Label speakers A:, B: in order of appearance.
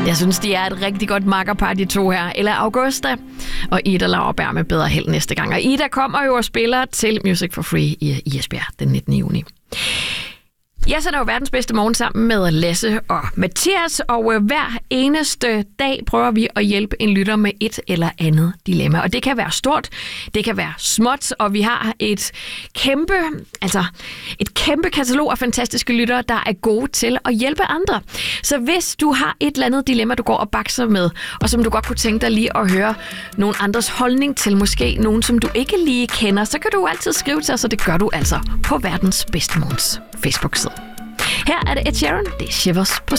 A: Jeg synes, de er et rigtig godt makkerpar, de to her. Ella Augusta og Ida Lauerberg med bedre held næste gang. Og Ida kommer jo og spiller til Music for Free i Esbjerg den 19. juni. Jeg sender jo verdens bedste morgen sammen med Lasse og Mathias, og hver eneste dag prøver vi at hjælpe en lytter med et eller andet dilemma. Og det kan være stort, det kan være småt, og vi har et kæmpe katalog af fantastiske lyttere, der er gode til at hjælpe andre. Så hvis du har et eller andet dilemma, du går og bakser med, og som du godt kunne tænke dig lige at høre nogle andres holdning til, måske nogen, som du ikke lige kender, så kan du altid skrive til os, og det gør du altså på verdens bedste morgens Facebook-side. Her er det Ed Sheeran, det er Shivers på